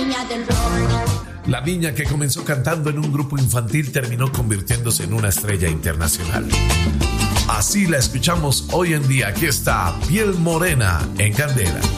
niña del rock. La niña que comenzó cantando en un grupo infantil terminó convirtiéndose en una estrella internacional. Así la escuchamos hoy en día. Aquí está Piel Morena en Candela.